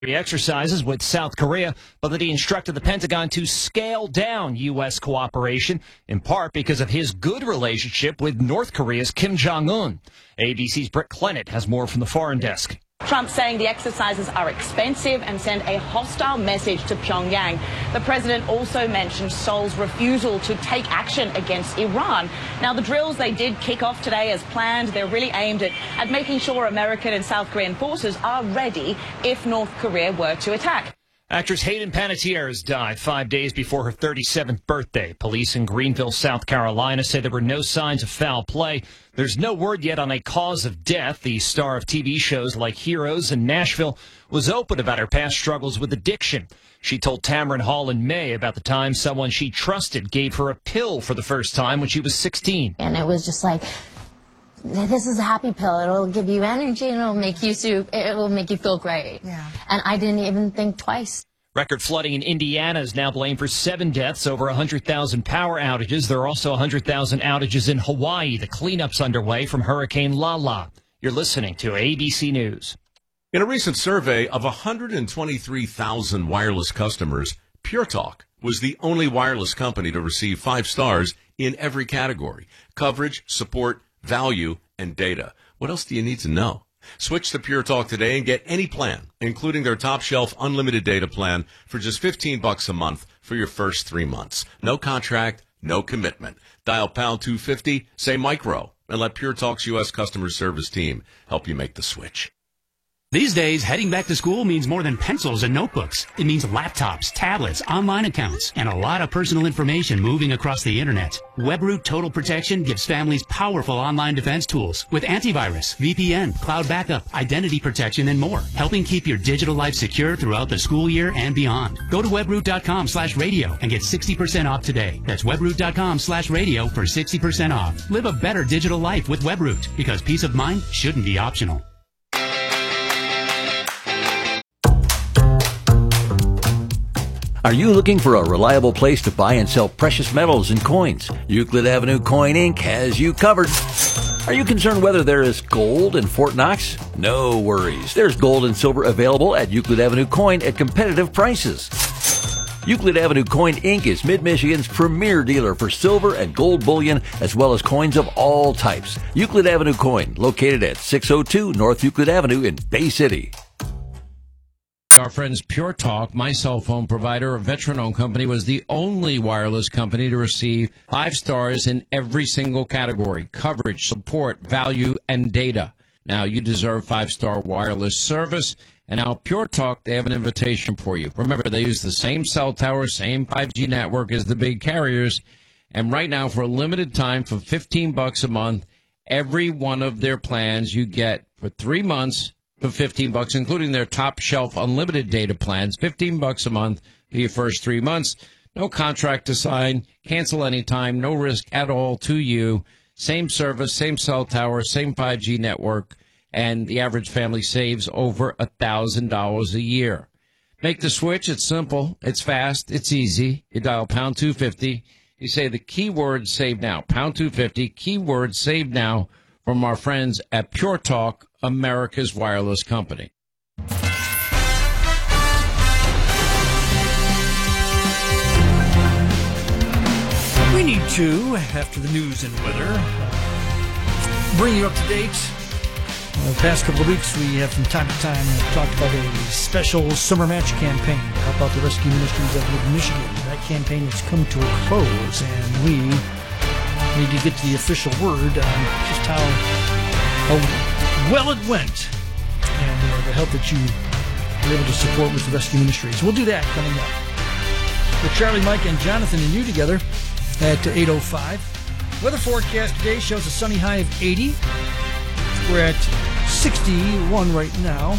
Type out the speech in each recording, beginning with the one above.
exercises with South Korea, but that he instructed the Pentagon to scale down U.S. cooperation, in part because of his good relationship with North Korea's Kim Jong-un. ABC's Britt Clennett has more from the foreign desk. Trump saying the exercises are expensive and send a hostile message to Pyongyang. The president also mentioned Seoul's refusal to take action against Iran. Now, the drills, they did kick off today as planned. They're really aimed at making sure American and South Korean forces are ready if North Korea were to attack. Actress Hayden Panettiere has died 5 days before her 37th birthday. Police in Greenville, South Carolina, say there were no signs of foul play. There's no word yet on a cause of death. The star of TV shows like Heroes and Nashville was open about her past struggles with addiction. She told Tamron Hall in May about the time someone she trusted gave her a pill for the first time when she was 16. And it was just like, this is a happy pill. It'll give you energy and it'll make you feel great. Yeah. And I didn't even think twice. Record flooding in Indiana is now blamed for 7 deaths, over 100,000 power outages. There are also 100,000 outages in Hawaii. The cleanup's underway from Hurricane Lala. You're listening to ABC News. In a recent survey of 123,000 wireless customers, Pure Talk was the only wireless company to receive 5 stars in every category: coverage, support, value, and data. What else do you need to know? Switch to Pure Talk today and get any plan, including their top shelf unlimited data plan, for just $15 a month for your first 3 months. No contract, no commitment. Dial pound 250, say micro, and let Pure Talk's U.S. customer service team help you make the switch. These days, heading back to school means more than pencils and notebooks. It means laptops, tablets, online accounts, and a lot of personal information moving across the internet. WebRoot Total Protection gives families powerful online defense tools with antivirus, VPN, cloud backup, identity protection, and more, helping keep your digital life secure throughout the school year and beyond. Go to webroot.com/radio and get 60% off today. That's webroot.com/radio for 60% off. Live a better digital life with WebRoot, because peace of mind shouldn't be optional. Are you looking for a reliable place to buy and sell precious metals and coins? Euclid Avenue Coin Inc. has you covered. Are you concerned whether there is gold in Fort Knox? No worries. There's gold and silver available at Euclid Avenue Coin at competitive prices. Euclid Avenue Coin Inc. is Mid-Michigan's premier dealer for silver and gold bullion, as well as coins of all types. Euclid Avenue Coin, located at 602 North Euclid Avenue in Bay City. Our friends Pure Talk, my cell phone provider, a veteran-owned company, was the only wireless company to receive 5 stars in every single category: coverage, support, value, and data. Now, you deserve 5-star wireless service. And now Pure Talk, they have an invitation for you. Remember, they use the same cell tower, same 5G network as the big carriers. And right now, for a limited time, for $15 a month, every one of their plans you get for 3 months for $15, including their top shelf unlimited data plans, $15 a month for your first 3 months. No contract to sign, cancel anytime, no risk at all to you. Same service, same cell tower, same 5G network, and the average family saves over $1,000 a year. Make the switch. It's simple. It's fast. It's easy. You dial pound 250. You say the keyword save now, pound 250, keyword save now, from our friends at Pure Talk, America's wireless company. We need to, after the news and weather, bring you up to date. The past couple of weeks, we have from time to time talked about a special summer match campaign to help out the rescue ministries of Michigan. That campaign has come to a close, and we need to get to the official word on just how well it went and the help that you were able to support with the rescue ministries. We'll do that coming up. With Charlie, Mike, and Jonathan and you together at 8:05. Weather forecast today shows a sunny high of 80. We're at 61 right now.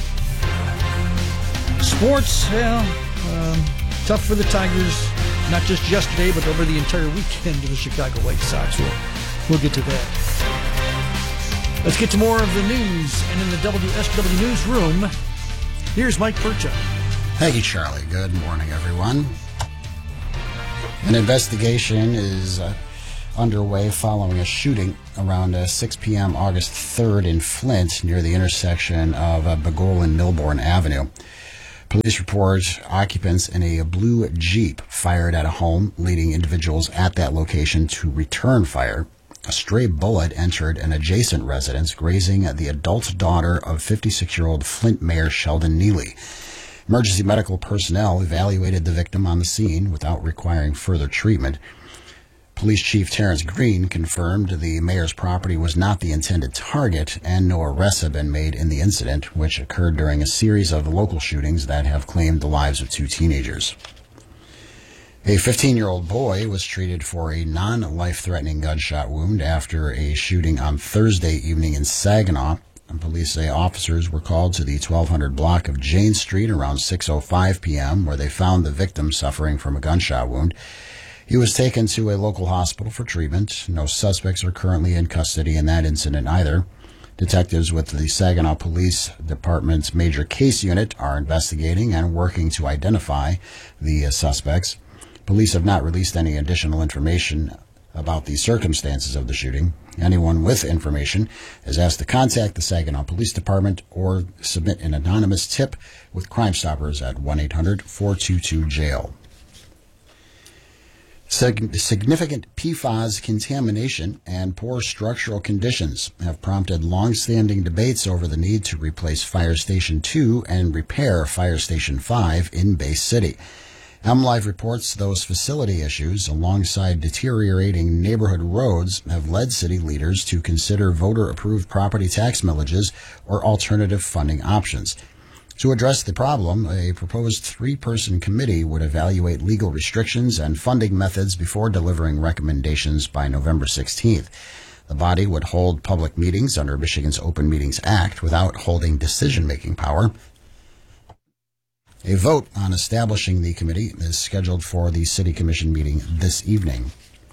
Sports, tough for the Tigers, not just yesterday, but over the entire weekend to the Chicago White Sox. We'll get to that. Let's get to more of the news. And in the WSW newsroom, here's Mike Percha. Thank you, Charlie. Good morning, everyone. An investigation is underway following a shooting around 6 p.m. August 3rd in Flint near the intersection of Bagul and Milbourne Avenue. Police report occupants in a blue Jeep fired at a home, leading individuals at that location to return fire. A stray bullet entered an adjacent residence, grazing the adult daughter of 56-year-old Flint Mayor Sheldon Neely. Emergency medical personnel evaluated the victim on the scene without requiring further treatment. Police Chief Terrence Green confirmed the mayor's property was not the intended target, and no arrests have been made in the incident, which occurred during a series of local shootings that have claimed the lives of 2 teenagers. A 15-year-old boy was treated for a non-life-threatening gunshot wound after a shooting on Thursday evening in Saginaw. Police say officers were called to the 1200 block of Jane Street around 6:05 p.m., where they found the victim suffering from a gunshot wound. He was taken to a local hospital for treatment. No suspects are currently in custody in that incident either. Detectives with the Saginaw Police Department's Major Case Unit are investigating and working to identify the suspects. Police have not released any additional information about the circumstances of the shooting. Anyone with information is asked to contact the Saginaw Police Department or submit an anonymous tip with Crime Stoppers at 1-800-422-JAIL. Significant PFAS contamination and poor structural conditions have prompted long-standing debates over the need to replace Fire Station 2 and repair Fire Station 5 in Bay City. MLive reports those facility issues, alongside deteriorating neighborhood roads, have led city leaders to consider voter-approved property tax millages or alternative funding options. To address the problem, a proposed 3-person committee would evaluate legal restrictions and funding methods before delivering recommendations by November 16th. The body would hold public meetings under Michigan's Open Meetings Act without holding decision-making power. A vote on establishing the committee is scheduled for the City Commission meeting this evening.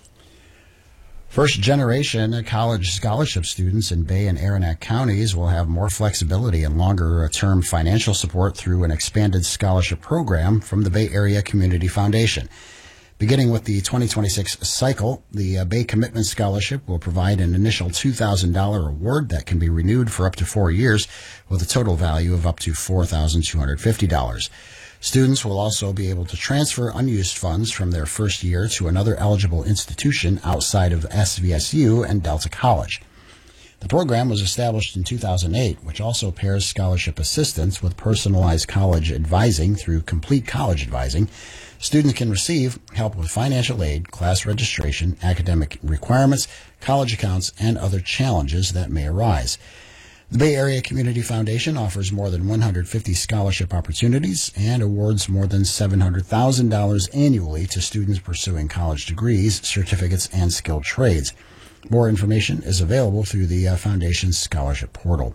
First-generation college scholarship students in Bay and Aranac counties will have more flexibility and longer-term financial support through an expanded scholarship program from the Bay Area Community Foundation. Beginning with the 2026 cycle, the Bay Commitment Scholarship will provide an initial $2,000 award that can be renewed for up to 4 years, with a total value of up to $4,250. Students will also be able to transfer unused funds from their first year to another eligible institution outside of SVSU and Delta College. The program was established in 2008, which also pairs scholarship assistance with personalized college advising through Complete College Advising. Students can receive help with financial aid, class registration, academic requirements, college accounts, and other challenges that may arise. The Bay Area Community Foundation offers more than 150 scholarship opportunities and awards more than $700,000 annually to students pursuing college degrees, certificates, and skilled trades. More information is available through the Foundation's scholarship portal.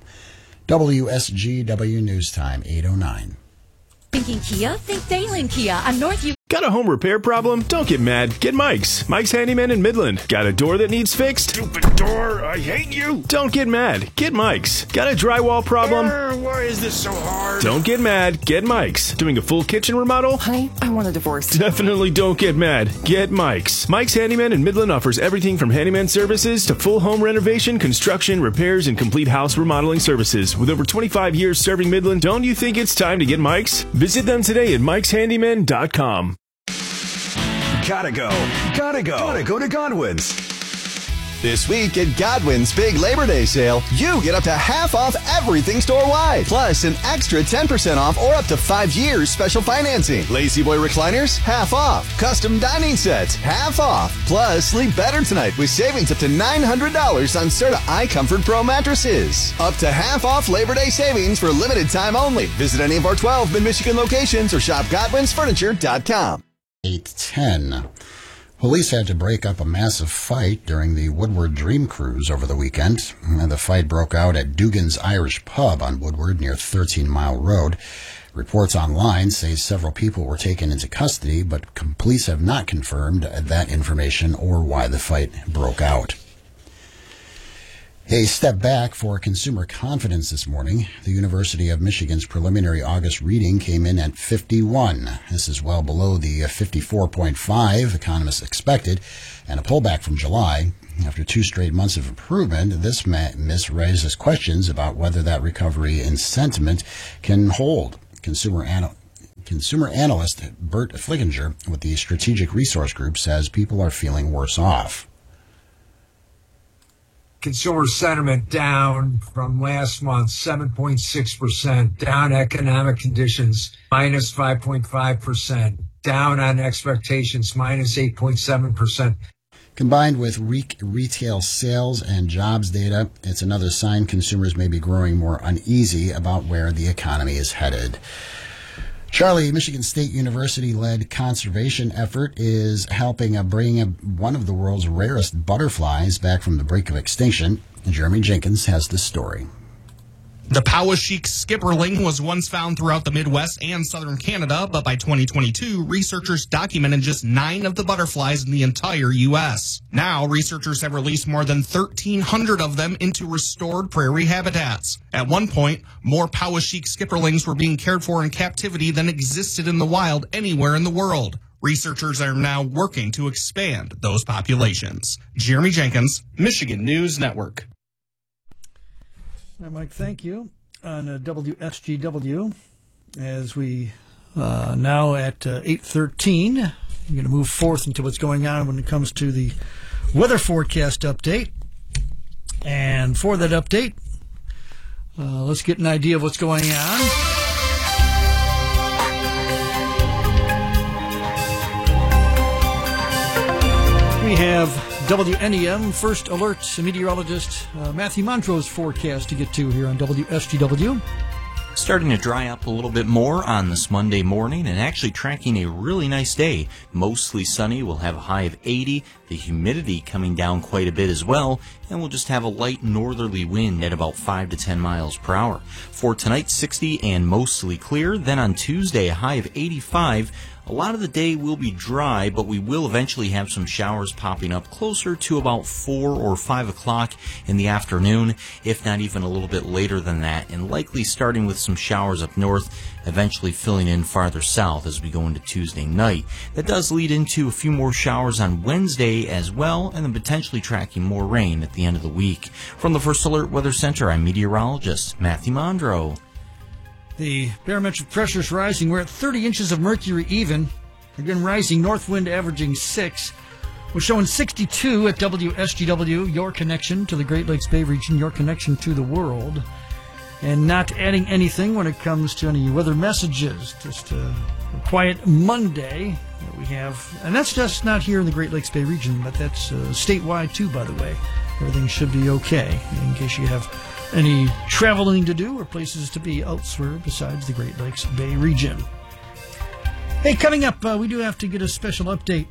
WSGW News Time, 8:09. Thinking Kia? Think Daylin Kia on Northview. Got a home repair problem? Don't get mad. Get Mike's. Mike's Handyman in Midland. Got a door that needs fixed? Stupid door. I hate you. Don't get mad. Get Mike's. Got a drywall problem? Why is this so hard? Don't get mad. Get Mike's. Doing a full kitchen remodel? Honey, I want a divorce. Definitely don't get mad. Get Mike's. Mike's Handyman in Midland offers everything from handyman services to full home renovation, construction, repairs, and complete house remodeling services. With over 25 years serving Midland, don't you think it's time to get Mike's? Visit them today at mikeshandyman.com. Gotta go to Godwin's. This week at Godwin's Big Labor Day Sale, you get up to half off everything store-wide. Plus an extra 10% off or up to 5 years special financing. Lazy Boy recliners, half off. Custom dining sets, half off. Plus, sleep better tonight with savings up to $900 on Serta iComfort Pro mattresses. Up to half off Labor Day savings for limited time only. Visit any of our 12 Mid-Michigan locations or shop GodwinsFurniture.com. 8:10. Police had to break up a massive fight during the Woodward Dream Cruise over the weekend. And the fight broke out at Dugan's Irish Pub on Woodward near 13 Mile Road. Reports online say several people were taken into custody, but police have not confirmed that information or why the fight broke out. A step back for consumer confidence this morning. The University of Michigan's preliminary August reading came in at 51. This is well below the 54.5 economists expected, and a pullback from July. After 2 straight months of improvement, this miss raises questions about whether that recovery in sentiment can hold. Consumer Consumer analyst Bert Flickinger with the Strategic Resource Group says people are feeling worse off. Consumer sentiment down from last month, 7.6%, down economic conditions, minus 5.5%, down on expectations, minus 8.7%. Combined with retail sales and jobs data, it's another sign consumers may be growing more uneasy about where the economy is headed. Charlie, Michigan State University-led conservation effort is helping bring one of the world's rarest butterflies back from the brink of extinction. Jeremy Jenkins has the story. The Poweshiek skipperling was once found throughout the Midwest and southern Canada, but by 2022, researchers documented just 9 of the butterflies in the entire U.S. Now, researchers have released more than 1,300 of them into restored prairie habitats. At one point, more Poweshiek skipperlings were being cared for in captivity than existed in the wild anywhere in the world. Researchers are now working to expand those populations. Jeremy Jenkins, Michigan News Network. Mike, thank you. On WSGW, as we now at 8:13, we're going to move forth into what's going on when it comes to the weather forecast update. And for that update, let's get an idea of what's going on. We have WNEM First Alert meteorologist Matthew Montrose forecast to get to here on WSGW. Starting to dry up a little bit more on this Monday morning and actually tracking a really nice day. Mostly sunny. We'll have a high of 80. The humidity coming down quite a bit as well. And we'll just have a light northerly wind at about 5 to 10 miles per hour. For tonight, 60 and mostly clear. Then on Tuesday, a high of 85. A lot of the day will be dry, but we will eventually have some showers popping up closer to about 4 or 5 o'clock in the afternoon, if not even a little bit later than that, and likely starting with some showers up north, eventually filling in farther south as we go into Tuesday night. That does lead into a few more showers on Wednesday as well, and then potentially tracking more rain at the end of the week. From the First Alert Weather Center, I'm meteorologist Matthew Mondro. The barometric pressure is rising. We're at 30 inches of mercury even. Again, rising. North wind averaging 6. We're showing 62 at WSGW, your connection to the Great Lakes Bay region, your connection to the world. And not adding anything when it comes to any weather messages. Just a quiet Monday that we have. And that's just not here in the Great Lakes Bay region, but that's statewide too, by the way. Everything should be okay in case you have any traveling to do or places to be elsewhere besides the Great Lakes Bay region. Hey, coming up, we do have to get a special update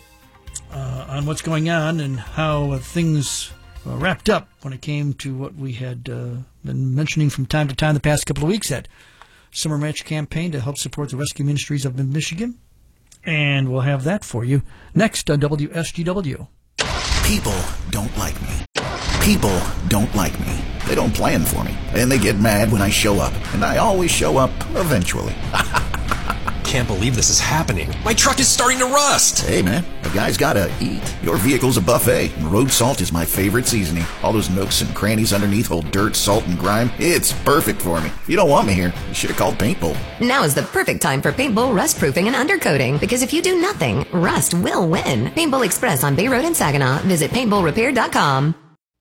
on what's going on and how things wrapped up when it came to what we had been mentioning from time to time the past couple of weeks, that summer match campaign to help support the rescue ministries of Michigan. And we'll have that for you next on WSGW. People don't like me. People don't like me. They don't plan for me. And they get mad when I show up. And I always show up eventually. Can't believe this is happening. My truck is starting to rust. Hey, man, a guy's gotta eat. Your vehicle's a buffet, and road salt is my favorite seasoning. All those nooks and crannies underneath hold dirt, salt, and grime. It's perfect for me. If you don't want me here, you should have called Paintbull. Now is the perfect time for Paintbull rust proofing and undercoating, because if you do nothing, rust will win. Paintbull Express on Bay Road in Saginaw. Visit paintbullrepair.com.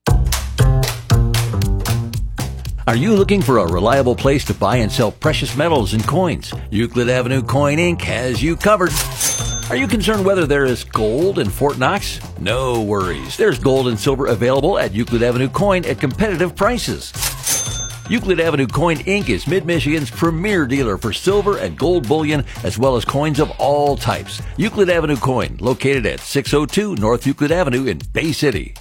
Are you looking for a reliable place to buy and sell precious metals and coins? Euclid Avenue Coin Inc. has you covered. Are you concerned whether there is gold in Fort Knox? No worries. There's gold and silver available at Euclid Avenue Coin at competitive prices. Euclid Avenue Coin Inc. is Mid-Michigan's premier dealer for silver and gold bullion, as well as coins of all types. Euclid Avenue Coin, located at 602 North Euclid Avenue in Bay City.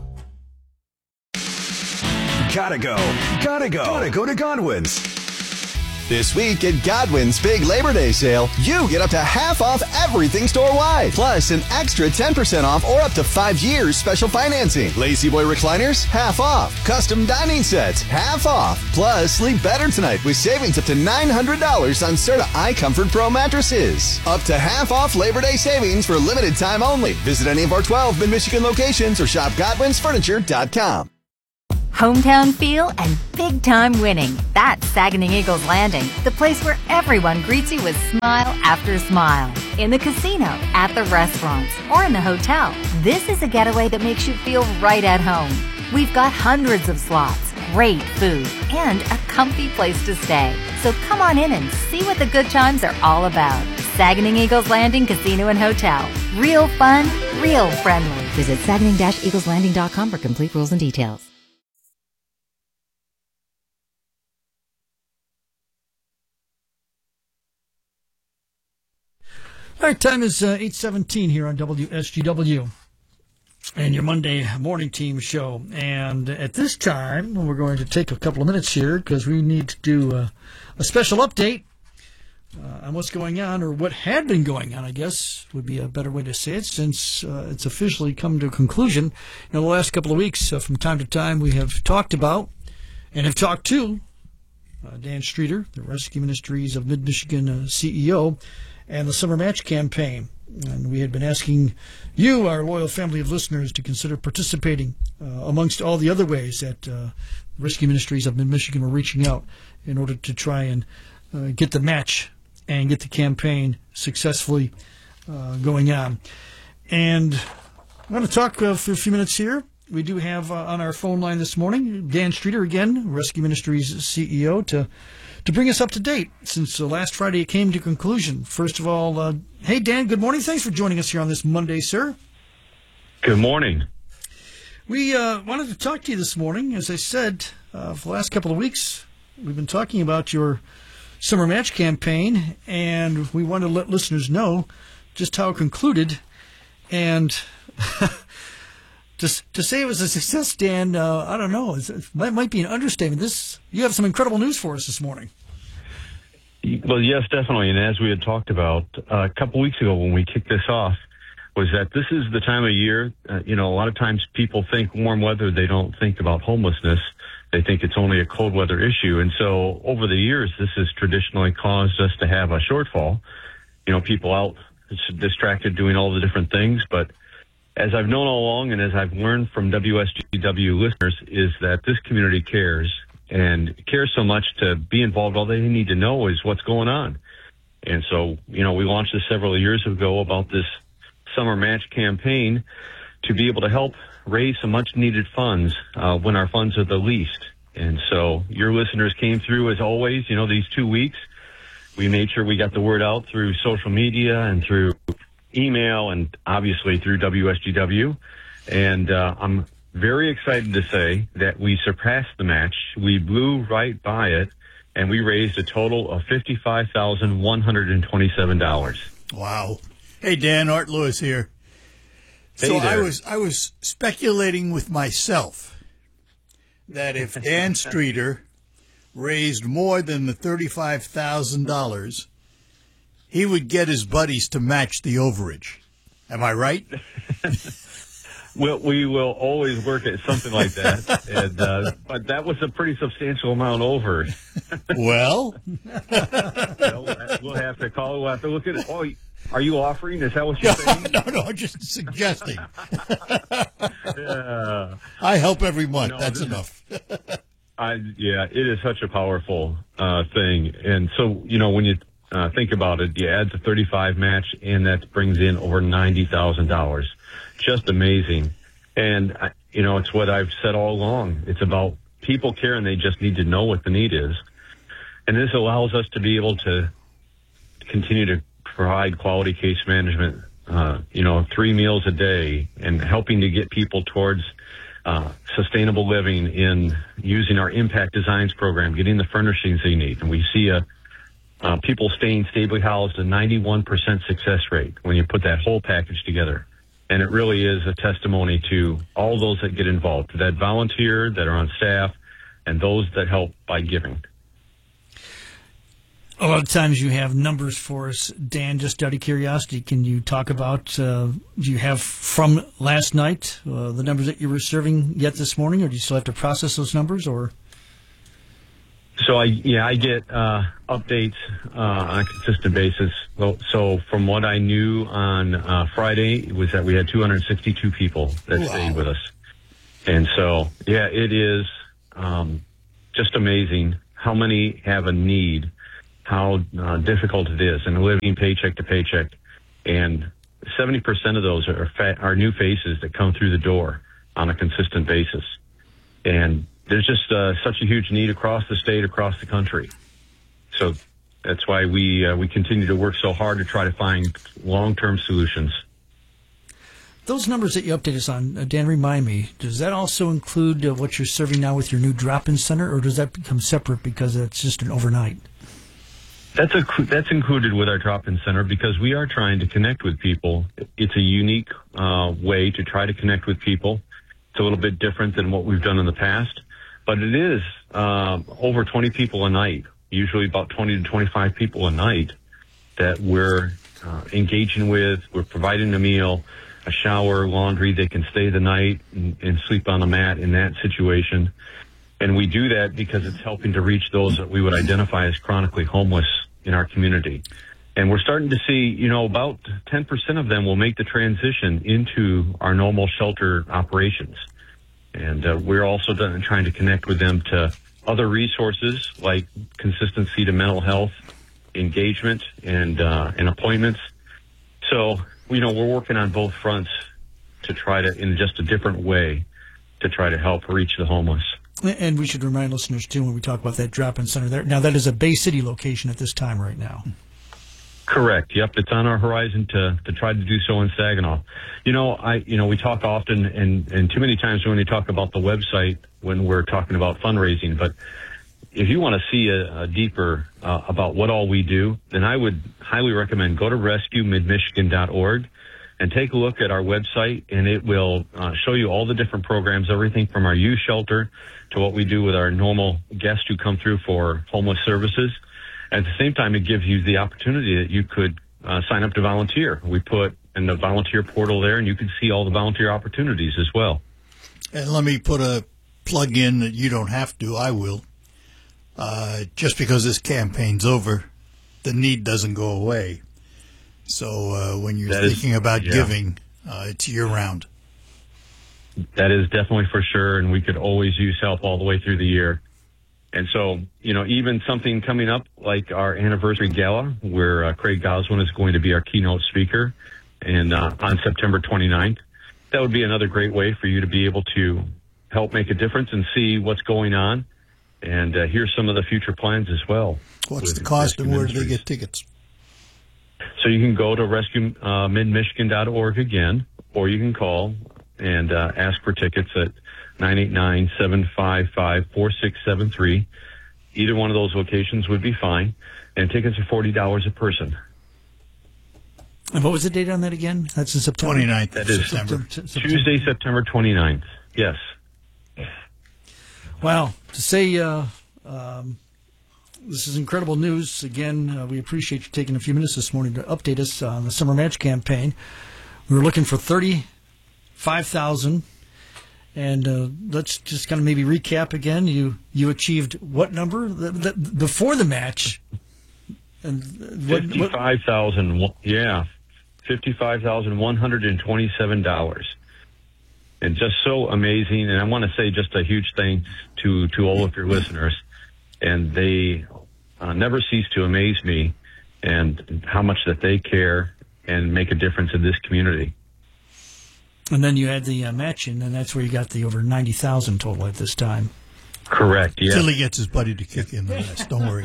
Gotta go to Godwin's. This week at Godwin's Big Labor Day Sale, you get up to half off everything store-wide. Plus an extra 10% off or up to 5 years special financing. Lazy Boy recliners, half off. Custom dining sets, half off. Plus, sleep better tonight with savings up to $900 on Serta iComfort Pro mattresses. Up to half off Labor Day savings for limited time only. Visit any of our 12 Mid-Michigan locations or shop GodwinsFurniture.com. hometown feel, and big-time winning. That's Saguenay Eagles Landing, the place where everyone greets you with smile after smile. In the casino, at the restaurants, or in the hotel, this is a getaway that makes you feel right at home. We've got hundreds of slots, great food, and a comfy place to stay. So come on in and see what the good times are all about. Saguenay Eagles Landing Casino and Hotel. Real fun, real friendly. Visit Saguenay-EaglesLanding.com for complete rules and details. All right, time is 8:17 here on WSGW and your Monday morning team show. And at this time, we're going to take a couple of minutes here because we need to do a special update on what's going on, or what had been going on, I guess, would be a better way to say it, since it's officially come to a conclusion. In the last couple of weeks, from time to time, we have talked about and have talked to Dan Streeter, the Rescue Ministries of Mid-Michigan CEO, and the Summer Match campaign. And we had been asking you, our loyal family of listeners, to consider participating amongst all the other ways that Rescue Ministries of Mid-Michigan were reaching out in order to try and get the match and get the campaign successfully going on. And I'm going to talk for a few minutes here. We do have on our phone line this morning Dan Streeter again, Rescue Ministries CEO, to bring us up to date since last Friday it came to conclusion. First of all, hey, Dan, good morning. Thanks for joining us here on this Monday, sir. Good morning. We wanted to talk to you this morning. As I said, for the last couple of weeks, we've been talking about your Summer Match campaign, and we want to let listeners know just how it concluded. And to say it was a success, Dan, I don't know. It might be an understatement. You have some incredible news for us this morning. Well, yes, definitely. And as we had talked about a couple weeks ago when we kicked this off, was that this is the time of year, a lot of times people think warm weather, they don't think about homelessness. They think it's only a cold weather issue. And so over the years, this has traditionally caused us to have a shortfall. People out distracted doing all the different things. But as I've known all along, and as I've learned from WSGW listeners, is that this community cares, and cares so much to be involved. All they need to know is what's going on. And so, we launched this several years ago about this Summer Match campaign to be able to help raise some much-needed funds when our funds are the least. And so your listeners came through, as always, these 2 weeks. We made sure we got the word out through social media and through email and obviously through WSGW. And I'm very excited to say that we surpassed the match. We blew right by it, and we raised a total of $55,127. Wow. Hey, Dan, Art Lewis here. Hey so there. I was speculating with myself that if Dan Streeter raised more than the $35,000, he would get his buddies to match the overage. Am I right? Well, we will always work at something like that, but that was a pretty substantial amount over. Well, we'll have to call. We'll have to look at it. Oh, are you offering? Is that what you're saying? No, I'm just suggesting. I help every month. That's enough. Yeah, it is such a powerful thing, and so when you think about it, you add the 35 match, and that brings in over $90,000. Just amazing. And, it's what I've said all along. It's about people care, and they just need to know what the need is. And this allows us to be able to continue to provide quality case management, 3 meals a day, and helping to get people towards sustainable living in using our Impact Designs program, getting the furnishings they need. And we see people staying stably housed, a 91% success rate when you put that whole package together. And it really is a testimony to all those that get involved, that volunteer, that are on staff, and those that help by giving. A lot of times you have numbers for us, Dan, just out of curiosity. Can you talk about, do you have from last night, the numbers that you were serving yet this morning, or do you still have to process those numbers, or? So I get updates on a consistent basis. Well, so from what I knew on Friday, it was that we had 262 people that stayed with us. And so, it is just amazing how many have a need, how difficult it is, and living paycheck to paycheck. And 70% of those are new faces that come through the door on a consistent basis. And there's just such a huge need across the state, across the country. So that's why we continue to work so hard to try to find long-term solutions. Those numbers that you update us on, Dan, remind me, does that also include what you're serving now with your new drop-in center, or does that become separate because it's just an overnight? That's included with our drop-in center because we are trying to connect with people. It's a unique way to try to connect with people. It's a little bit different than what we've done in the past, but it is over 20 people a night, usually about 20 to 25 people a night that we're engaging with. We're providing a meal, a shower, laundry. They can stay the night and sleep on a mat in that situation. And we do that because it's helping to reach those that we would identify as chronically homeless in our community. And we're starting to see, about 10% of them will make the transition into our normal shelter operations. And we're also trying to connect with them to other resources like consistency to mental health, engagement, and appointments. So, we're working on both fronts to try to, in just a different way, to try to help reach the homeless. And we should remind listeners, too, when we talk about that drop-in center there. Now, that is a Bay City location at this time right now. Correct. Yep. It's on our horizon to try to do so in Saginaw. We talk often and too many times when we talk about the website when we're talking about fundraising, but if you want to see a deeper about what all we do, then I would highly recommend go to rescuemidmichigan.org and take a look at our website, and it will show you all the different programs, everything from our youth shelter to what we do with our normal guests who come through for homeless services. At the same time, it gives you the opportunity that you could sign up to volunteer. We put in the volunteer portal there, and you can see all the volunteer opportunities as well. And let me put a plug in that you don't have to. I will. Just because this campaign's over, the need doesn't go away. So when you're thinking about giving, it's year-round. That is definitely for sure, and we could always use help all the way through the year. And so, even something coming up like our anniversary gala, where Craig Goswin is going to be our keynote speaker, and on September 29th, that would be another great way for you to be able to help make a difference and see what's going on, and hear some of the future plans as well. What's the cost, and where do they get tickets? So you can go to rescuemidmichigan.org again, or you can call and ask for tickets at 989-755-4673. Either one of those locations would be fine, and tickets are $40 a person. And what was the date on that again? That's in September? 29th That is September. Tuesday, September 29th. Yes. Wow. To say this is incredible news. Again, we appreciate you taking a few minutes this morning to update us on the Summer Match campaign. We were looking for $35,000. And let's just kind of maybe recap again. You achieved what number before the match? And $55,000. Yeah, $55,127. And just so amazing. And I want to say just a huge thanks to all of your listeners. And they never cease to amaze me and how much that they care and make a difference in this community. And then you had the matching, and that's where you got the over 90,000 total at this time. Correct, yeah. Till he gets his buddy to kick in the rest. Don't worry.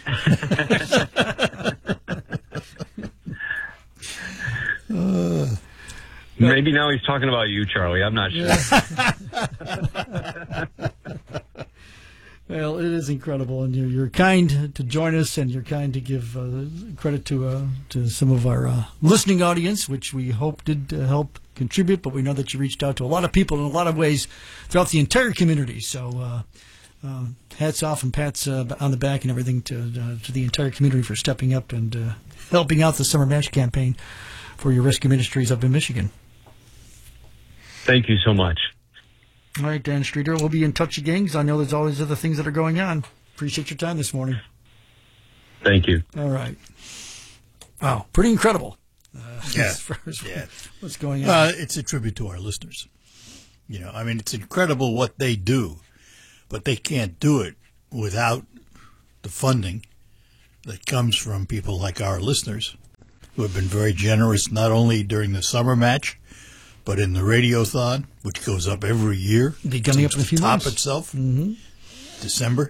Maybe now he's talking about you, Charlie. I'm not sure. Well, it is incredible, and you're kind to join us, and you're kind to give credit to some of our listening audience, which we hope did help contribute, but we know that you reached out to a lot of people in a lot of ways throughout the entire community. So hats off and pats on the back and everything to the entire community for stepping up and helping out the Summer Match campaign for your rescue ministries up in Michigan. Thank you so much. All right, Dan Streeter, we'll be in touch again because I know there's always other things that are going on. Appreciate your time this morning. Thank you. All right. Wow, pretty incredible. As far as what's going on. It's a tribute to our listeners. It's incredible what they do. but they can't do it without the funding that comes from people like our listeners, who have been very generous, not only during the summer match, but in the Radiothon, which goes up every year. They're coming up in a few months. Top itself, December.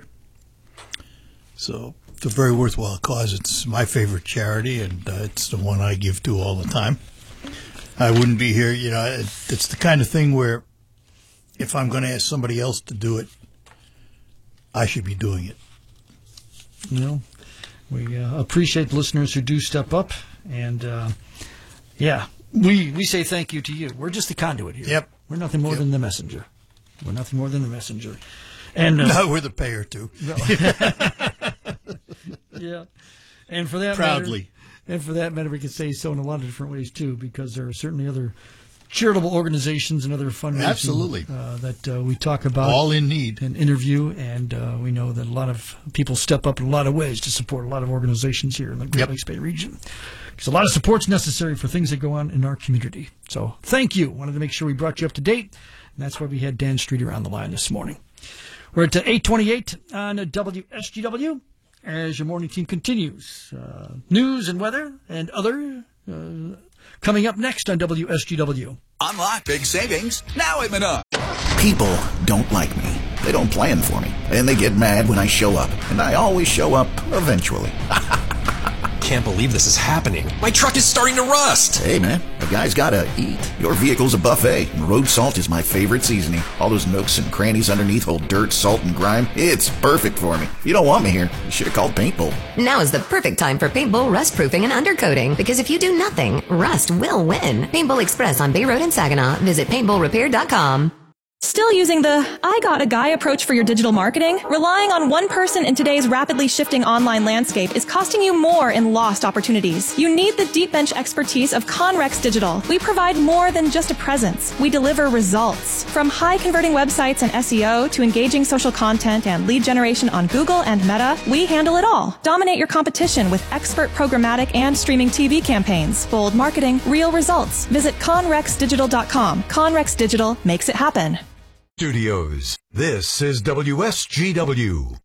So it's a very worthwhile cause. It's my favorite charity, and it's the one I give to all the time. I wouldn't be here. It's the kind of thing where if I'm going to ask somebody else to do it, I should be doing it. We appreciate listeners who do step up, and we say thank you to you. We're just the conduit here. Yep. We're nothing more than the messenger. And no, we're the payer too. Yeah, and for that proudly, matter, we can say so in a lot of different ways too, because there are certainly other charitable organizations and other fundraising that we talk about, all in need, and interview, and we know that a lot of people step up in a lot of ways to support a lot of organizations here in the Great Lakes Bay region. Because a lot of support's necessary for things that go on in our community. So thank you. Wanted to make sure we brought you up to date, and that's why we had Dan Streeter on the line this morning. We're at 8:28 on WSGW as your morning team continues. News and weather and other coming up next on WSGW. Unlock big savings now at Menard. People don't like me. They don't plan for me. And they get mad when I show up. And I always show up eventually. Can't believe this is happening. My truck is starting to rust. Hey, man, a guy's gotta eat. Your vehicle's a buffet, and road salt is my favorite seasoning. All those nooks and crannies underneath hold dirt, salt, and grime. It's perfect for me. If you don't want me here, you should have called Paintbull. Now is the perfect time for Paintbull rust proofing and undercoating, because if you do nothing, rust will win. Paintbull Express on Bay Road in Saginaw. Visit paintbullrepair.com. Still using the I got a guy approach for your digital marketing? Relying on one person in today's rapidly shifting online landscape is costing you more in lost opportunities. You need the deep bench expertise of Conrex Digital. We provide more than just a presence. We deliver results. From high converting websites and SEO to engaging social content and lead generation on Google and Meta, we handle it all. Dominate your competition with expert programmatic and streaming TV campaigns. Bold marketing, real results. Visit conrexdigital.com. Conrex Digital makes it happen. Studios. This is WSGW.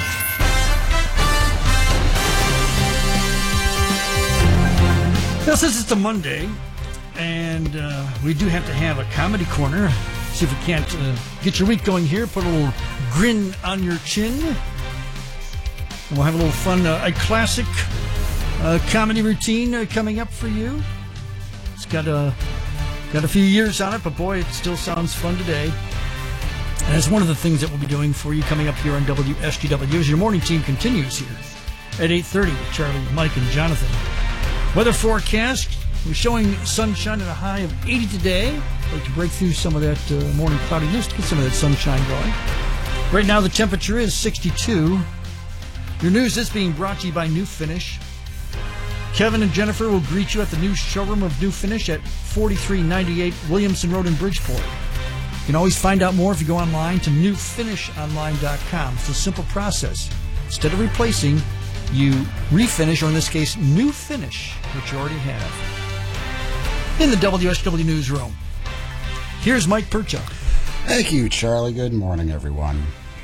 This is a Monday, and we do have to have a comedy corner. See if we can't get your week going here. Put a little grin on your chin. And we'll have a little fun, a classic comedy routine coming up for you. It's got a few years on it, but boy, it still sounds fun today. And it's one of the things that we'll be doing for you coming up here on WSGW as your morning team continues here at 8:30 with Charlie, Mike, and Jonathan. Weather forecast, we're showing sunshine at a high of 80 today. I'd like to break through some of that morning cloudiness to get some of that sunshine going. Right now the temperature is 62. Your news is being brought to you by New Finish. Kevin and Jennifer will greet you at the new showroom of New Finish at 4398 Williamson Road in Bridgeport. You can always find out more if you go online to newfinishonline.com. It's a simple process. Instead of replacing, you refinish, or in this case, new finish, which you already have. In the WSW Newsroom, here's Mike Perchuk. Thank you, Charlie. Good morning, everyone.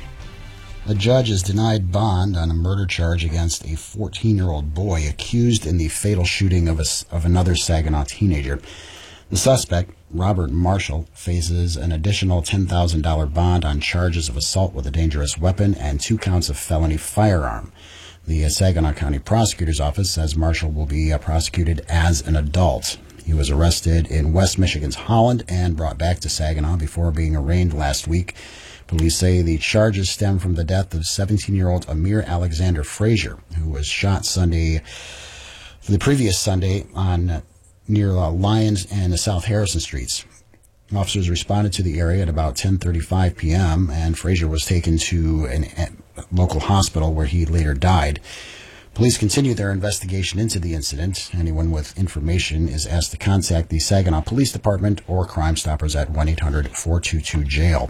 A judge has denied bond on a murder charge against a 14-year-old boy accused in the fatal shooting of another Saginaw teenager. The suspect, Robert Marshall, faces an additional $10,000 bond on charges of assault with a dangerous weapon and 2 counts of felony firearm. The Saginaw County Prosecutor's Office says Marshall will be prosecuted as an adult. He was arrested in West Michigan's Holland and brought back to Saginaw before being arraigned last week. Police say the charges stem from the death of 17-year-old Amir Alexander Frazier, who was shot the previous Sunday near Lyons and South Harrison Streets. Officers responded to the area at about 10:35 p.m., and Frazier was taken to a local hospital where he later died. Police continue their investigation into the incident. Anyone with information is asked to contact the Saginaw Police Department or Crime Stoppers at 1-800-422-JAIL.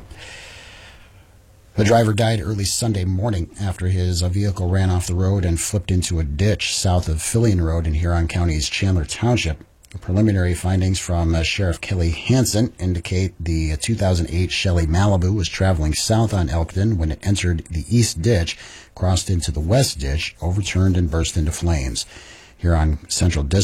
The driver died early Sunday morning after his vehicle ran off the road and flipped into a ditch south of Fillion Road in Huron County's Chandler Township. Preliminary findings from Sheriff Kelly Hansen indicate the 2008 Chevy Malibu was traveling south on Elkton when it entered the east ditch, crossed into the west ditch, overturned, and burst into flames. Here on Central District,